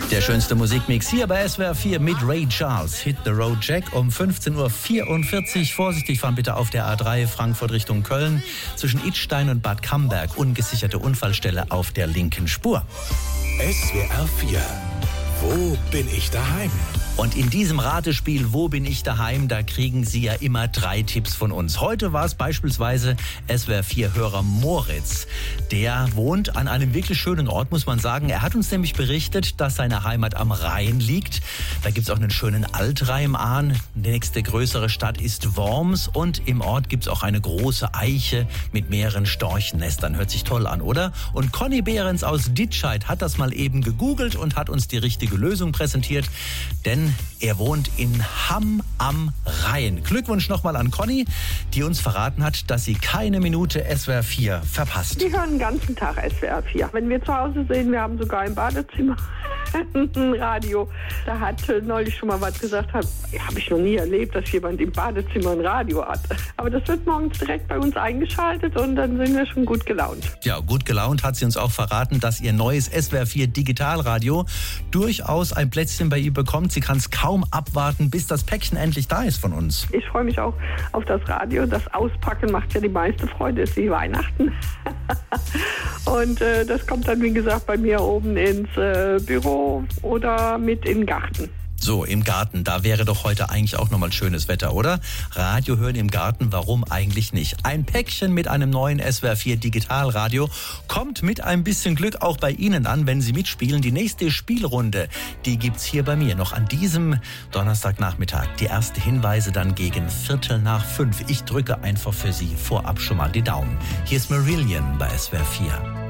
Der schönste Musikmix hier bei SWR 4 mit Ray Charles. Hit the Road Jack um 15.44 Uhr. Vorsichtig fahren bitte auf der A3 Frankfurt Richtung Köln. Zwischen Idstein und Bad Camberg. Ungesicherte Unfallstelle auf der linken Spur. SWR 4. Wo bin ich daheim? Und in diesem Ratespiel Wo bin ich daheim, da kriegen Sie ja immer 3 Tipps von uns. Heute war es beispielsweise SWR4-Hörer Moritz. Der wohnt an einem wirklich schönen Ort, muss man sagen. Er hat uns nämlich berichtet, dass seine Heimat am Rhein liegt. Da gibt es auch einen schönen Altrhein-Ahn. Die nächste größere Stadt ist Worms. Und im Ort gibt es auch eine große Eiche mit mehreren Storchennestern. Hört sich toll an, oder? Und Conny Behrens aus Ditscheid hat das mal eben gegoogelt und hat uns die richtige Lösung präsentiert. Denn er wohnt in Hamm am Rhein. Glückwunsch nochmal an Conny, die uns verraten hat, dass sie keine Minute SWR 4 verpasst. Wir hören den ganzen Tag SWR 4. Wenn wir zu Hause sehen, wir haben sogar im Badezimmer ein Radio. Da hat neulich schon mal was gesagt, habe ich noch nie erlebt, dass jemand im Badezimmer ein Radio hat. Aber das wird morgens direkt bei uns eingeschaltet und dann sind wir schon gut gelaunt. Ja, gut gelaunt hat sie uns auch verraten, dass ihr neues SWR 4 Digitalradio durchaus ein Plätzchen bei ihr bekommt. Sie kann es kaum abwarten, bis das Päckchen endlich da ist von uns. Ich freue mich auch auf das Radio. Das Auspacken macht ja die meiste Freude, ist wie Weihnachten. Und das kommt dann, wie gesagt, bei mir oben ins Büro oder mit in den Garten. So, im Garten, da wäre doch heute eigentlich auch nochmal schönes Wetter, oder? Radio hören im Garten, warum eigentlich nicht? Ein Päckchen mit einem neuen SWR 4 Digitalradio kommt mit ein bisschen Glück auch bei Ihnen an, wenn Sie mitspielen. Die nächste Spielrunde, die gibt's hier bei mir noch an diesem Donnerstagnachmittag. Die ersten Hinweise dann gegen 4:45. Ich drücke einfach für Sie vorab schon mal die Daumen. Hier ist Marillion bei SWR 4.